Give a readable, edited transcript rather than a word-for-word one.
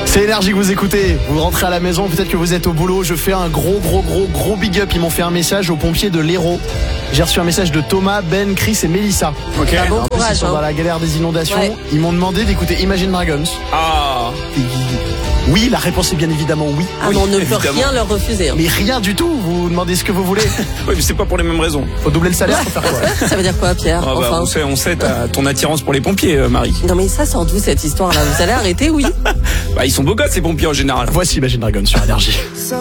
C'est Énergie que vous écoutez. Vous rentrez à la maison, peut-être que vous êtes au boulot. Je fais un gros big up. Ils m'ont fait un message aux pompiers de l'Hérault. J'ai reçu un message de Thomas, Ben, Chris et Mélissa. Ok. Bon En plus, courage. ils sont dans la galère des inondations. Ouais. Ils m'ont demandé d'écouter Imagine Dragons. Ah. Oui, la réponse est bien évidemment oui. Ah, Oui, mais on ne peut évidemment. rien leur refuser. Mais rien du tout. Vous demandez ce que vous voulez. Oui, mais c'est pas pour les mêmes raisons. Faut doubler le salaire, faut faire quoi? Ça veut dire quoi, Pierre? Ah bah, Enfin. on sait ton attirance pour les pompiers, Marie. Non, mais ça sort d'où cette histoire-là? Vous allez arrêter, oui? Bah, ils sont beaux gosses, ces pompiers en général. Voici Imagine Dragons sur Énergie.